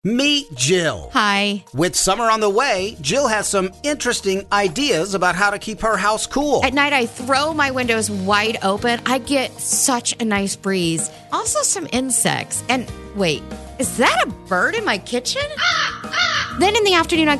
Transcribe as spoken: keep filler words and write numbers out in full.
Meet Jill. Hi. With summer on the way, Jill has some interesting ideas about how to keep her house cool. At night, I throw my windows wide open. I get such a nice breeze. Also, some insects. And wait, is that a bird in my kitchen? Then in the afternoon, I